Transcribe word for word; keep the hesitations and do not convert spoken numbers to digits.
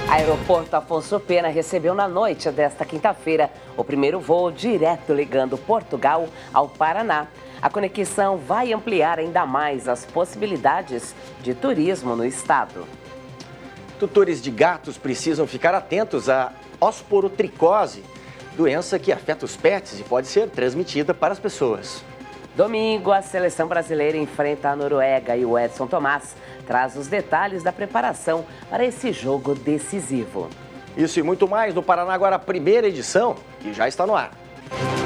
Aeroporto Afonso Pena recebeu na noite desta quinta-feira o primeiro voo direto ligando Portugal ao Paraná. A conexão vai ampliar ainda mais as possibilidades de turismo no estado. Tutores de gatos precisam ficar atentos à osporotricose, doença que afeta os pets e pode ser transmitida para as pessoas. Domingo, a seleção brasileira enfrenta a Noruega e o Edson Tomás traz os detalhes da preparação para esse jogo decisivo. Isso e muito mais no Paraná Agora, primeira edição, que já está no ar.